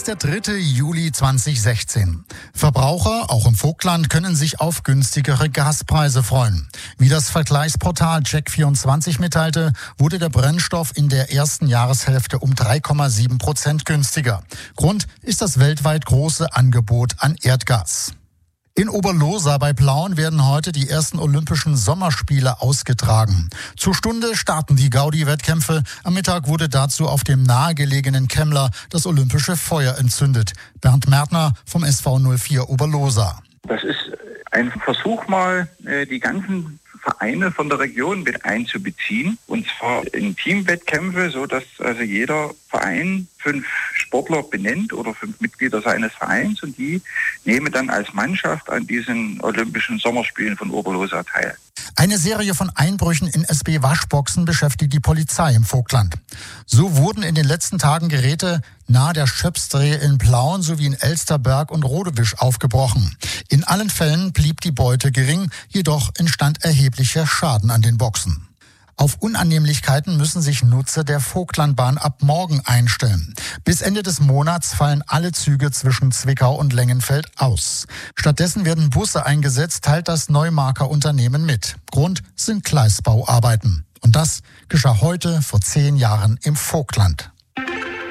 ist der 3. Juli 2016. Verbraucher, auch im Vogtland, können sich auf günstigere Gaspreise freuen. Wie das Vergleichsportal Check24 mitteilte, wurde der Brennstoff in der ersten Jahreshälfte um 3,7% günstiger. Grund ist das weltweit große Angebot an Erdgas. In Oberlosa bei Plauen werden heute die ersten Olympischen Sommerspiele ausgetragen. Zur Stunde starten die Gaudi-Wettkämpfe. Am Mittag wurde dazu auf dem nahegelegenen Kemmler das olympische Feuer entzündet. Bernd Märtner vom SV 04 Oberlosa. Das ist ein Versuch mal, die ganzen Vereine von der Region mit einzubeziehen. Und zwar in Teamwettkämpfe, so dass also jeder Verein 5 Sportler benennt oder 5 Mitglieder seines Vereins und die nehmen dann als Mannschaft an diesen Olympischen Sommerspielen von Oberlosa teil. Eine Serie von Einbrüchen in SB-Waschboxen beschäftigt die Polizei im Vogtland. So wurden in den letzten Tagen Geräte nahe der Schöpsdrehe in Plauen sowie in Elsterberg und Rodewisch aufgebrochen. In allen Fällen blieb die Beute gering, jedoch entstand erheblicher Schaden an den Boxen. Auf Unannehmlichkeiten müssen sich Nutzer der Vogtlandbahn ab morgen einstellen. Bis Ende des Monats fallen alle Züge zwischen Zwickau und Lengenfeld aus. Stattdessen werden Busse eingesetzt, teilt das Neumarker Unternehmen mit. Grund sind Gleisbauarbeiten. Und das geschah heute vor 10 Jahren im Vogtland.